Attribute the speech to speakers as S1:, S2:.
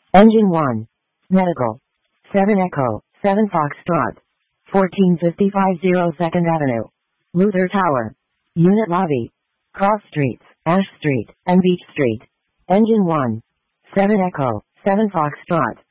S1: Engine 1. Medical. 7 Echo, 7 Foxtrot. 1455 02nd Avenue. Luther Tower. Unit Lobby. Cross Streets, Ash Street, and Beach Street. Engine 1. 7 Echo, 7 Foxtrot.